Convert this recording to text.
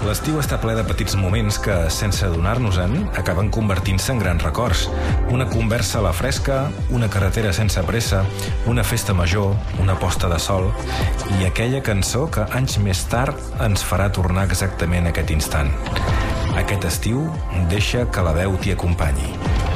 L'estiu està ple de petits moments que, sense adonar-nos-en, acaben convertint-se en grans records. Una conversa a la fresca, una carretera sense pressa, una festa major, una posta de sol i aquella cançó que anys més tard ens farà tornar exactament a aquest instant. Aquest estiu, deixa que la veu t'hi acompanyi.